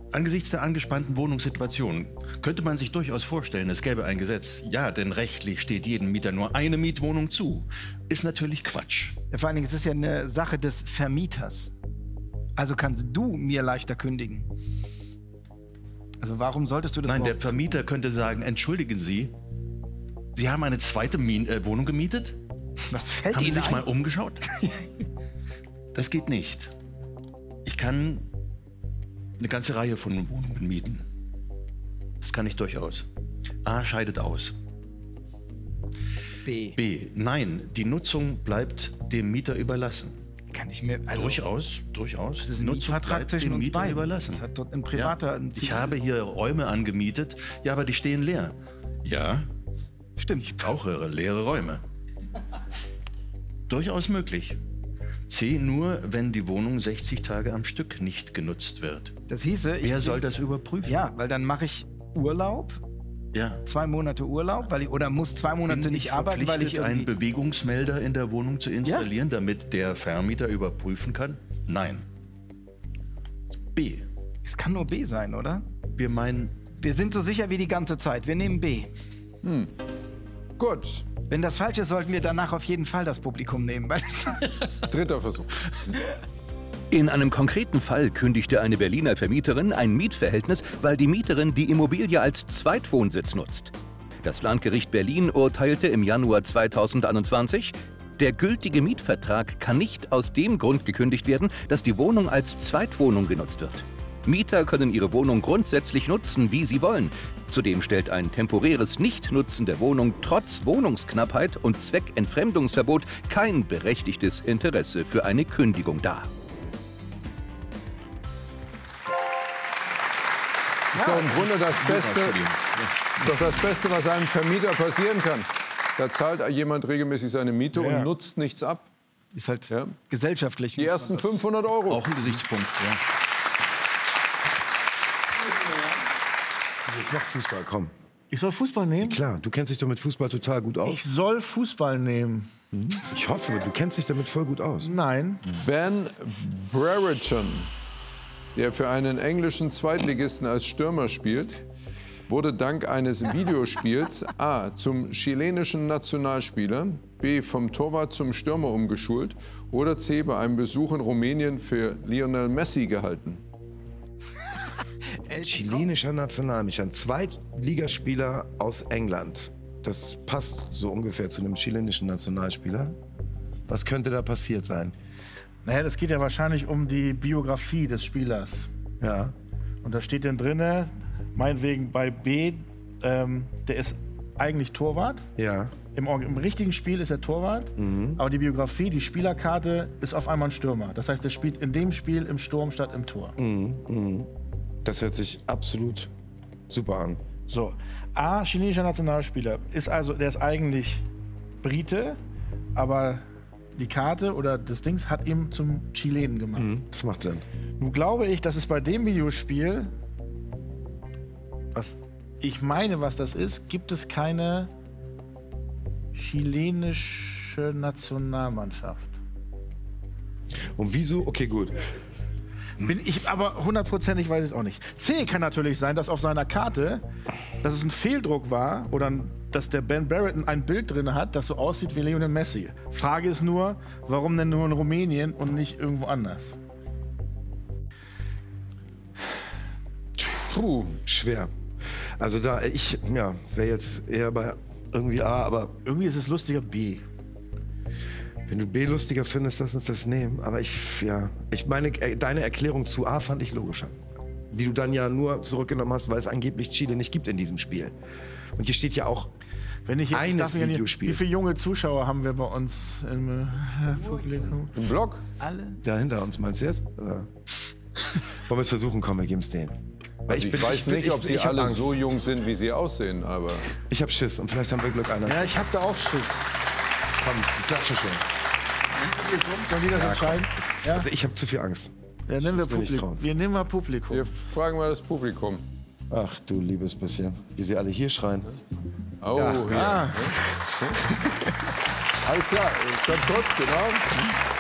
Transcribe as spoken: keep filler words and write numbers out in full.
Angesichts der angespannten Wohnungssituation könnte man sich durchaus vorstellen, es gäbe ein Gesetz. Ja, denn rechtlich steht jedem Mieter nur eine Mietwohnung zu. Ist natürlich Quatsch. Ja, vor allen Dingen, es ist ja eine Sache des Vermieters. Also kannst du mir leichter kündigen. Also warum solltest du das Nein, der überhaupt Vermieter könnte sagen, entschuldigen Sie, Sie haben eine zweite Mien äh, Wohnung gemietet? Was fällt Haben Sie Ihnen sich ein? mal umgeschaut? Das geht nicht. Ich kann eine ganze Reihe von Wohnungen mieten. Das kann ich durchaus. A scheidet aus. B. B. Nein, die Nutzung bleibt dem Mieter überlassen. Kann ich mir... Also, durchaus, durchaus. das ist ein Nutzung Mietvertrag bleibt zwischen dem uns Mieter beiden. überlassen. Das hat dort ein privater... Ja. Ein Ich habe hier Räume angemietet. Ja, aber die stehen leer. Ja, Stimmt. ich brauche leere Räume. Durchaus möglich. C. Nur, wenn die Wohnung sechzig Tage am Stück nicht genutzt wird. Das hieße... Ich Wer soll das überprüfen? Ja, weil dann mache ich Urlaub, Ja. zwei Monate Urlaub, weil ich, oder muss zwei Monate Bin nicht ich arbeiten, weil ich verpflichtet, einen irgendwie... Bewegungsmelder in der Wohnung zu installieren, damit der Vermieter überprüfen kann? Nein. B. Es kann nur B sein, oder? Wir meinen, Wir sind so sicher wie die ganze Zeit. Wir nehmen B. Gut, Wenn das falsch ist, sollten wir danach auf jeden Fall das Publikum nehmen. Weil dritter Versuch. In einem konkreten Fall kündigte eine Berliner Vermieterin ein Mietverhältnis, weil die Mieterin die Immobilie als Zweitwohnsitz nutzt. Das Landgericht Berlin urteilte im Januar zweitausendeinundzwanzig, der gültige Mietvertrag kann nicht aus dem Grund gekündigt werden, dass die Wohnung als Zweitwohnung genutzt wird. Mieter können ihre Wohnung grundsätzlich nutzen, wie sie wollen. Zudem stellt ein temporäres Nichtnutzen der Wohnung trotz Wohnungsknappheit und Zweckentfremdungsverbot kein berechtigtes Interesse für eine Kündigung dar. Ist doch im Grunde das Beste, ist doch das Beste, was einem Vermieter passieren kann. Da zahlt jemand regelmäßig seine Miete Ja. und nutzt nichts ab. ist halt Ja. gesellschaftlich. Die ersten fünfhundert Euro. auch ein Gesichtspunkt. Ja. Jetzt noch Fußball, komm. Ich soll Fußball nehmen? Klar, du kennst dich doch mit Fußball total gut aus. Ich soll Fußball nehmen. Ich hoffe, du kennst dich damit voll gut aus. Nein. Ben Brereton, der für einen englischen Zweitligisten als Stürmer spielt, wurde dank eines Videospiels A. zum chilenischen Nationalspieler, B. vom Torwart zum Stürmer umgeschult oder C. bei einem Besuch in Rumänien für Lionel Messi gehalten. Chilenischer Nationalspieler, ein Zweitligaspieler aus England. Das passt so ungefähr zu einem chilenischen Nationalspieler. Was könnte da passiert sein? Naja, das geht ja wahrscheinlich um die Biografie des Spielers. Ja. Und da steht dann drinne, meinetwegen bei B, ähm, der ist eigentlich Torwart. Ja. Im, Or- Im richtigen Spiel ist er Torwart, aber die Biografie, die Spielerkarte ist auf einmal ein Stürmer. Das heißt, er spielt in dem Spiel im Sturm statt im Tor. Das hört sich absolut super an. So, A, chilenischer Nationalspieler, ist also, der ist eigentlich Brite, aber die Karte oder das Dings hat ihn zum Chilenen gemacht. Das macht Sinn. Nun glaube ich, dass es bei dem Videospiel, was ich meine, was das ist, gibt es keine chilenische Nationalmannschaft. Und wieso? Okay, gut. Bin ich aber hundertprozentig weiß ich es auch nicht. C kann natürlich sein, dass auf seiner Karte, dass es ein Fehldruck war oder ein, dass der Ben Brereton ein Bild drin hat, das so aussieht wie Lionel Messi. Frage ist nur, warum denn nur in Rumänien und nicht irgendwo anders? Puh, schwer. Also da, ich, ja, wäre jetzt eher bei irgendwie A, aber Irgendwie ist es lustiger B. wenn du B lustiger findest, lass uns das nehmen. Aber ich, ja, ich meine, äh, deine Erklärung zu A fand ich logischer. Die du dann ja nur zurückgenommen hast, weil es angeblich Chile nicht gibt in diesem Spiel. Und hier steht ja auch Wenn ich jetzt, eines darf ich ja nicht- Videospiels. Wie viele junge Zuschauer haben wir bei uns im äh, Publikum? Im Blog? Alle? Da hinter uns, meinst du jetzt? Oder? Wollen wir es versuchen? Komm, wir geben es denen. Weil Also ich, bin- weiß bin- nicht, ob ich- sie ich hab alle Angst. so jung sind, wie sie aussehen, aber Ich hab Schiss und vielleicht haben wir Glück einer. Ja, ich hab da auch Schiss. Komm, die Klatsche schon. Sollen die das entscheiden? Ja? Also ich habe zu viel Angst. Ja, nehmen wir das will ich Publikum. trauen. Wir nehmen mal Publikum. wir fragen mal das Publikum. Ach du liebes bisschen. Wie sie alle hier schreien. Oh, ja. Ah, Alles klar, ganz kurz, genau.